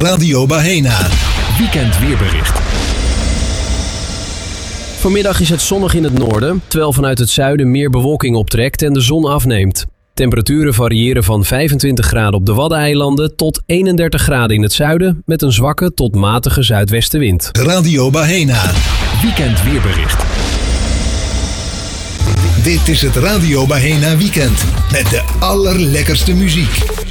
Radio Bahena. Weekend weerbericht. Vanmiddag is het zonnig in het noorden, terwijl vanuit het zuiden meer bewolking optrekt en de zon afneemt. Temperaturen variëren van 25 graden op de Waddeneilanden tot 31 graden in het zuiden met een zwakke tot matige zuidwestenwind. Radio Bahena. Weekend weerbericht. Dit is het Radio Bahena Weekend met de allerlekkerste muziek.